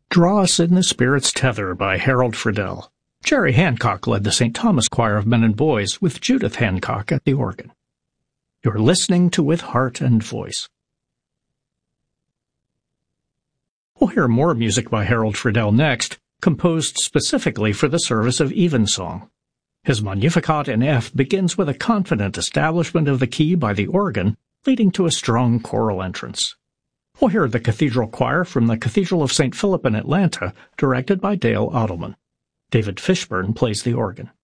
Draw Us in the Spirit's Tether by Harold Friedel. Jerry Hancock led the St. Thomas Choir of Men and Boys with Judith Hancock at the organ. You're listening to With Heart and Voice. We'll hear more music by Harold Friedel next, composed specifically for the service of Evensong. His Magnificat in F begins with a confident establishment of the key by the organ, leading to a strong choral entrance. We'll hear the Cathedral Choir from the Cathedral of St. Philip in Atlanta, directed by Dale Ottelman. David Fishburne plays the organ.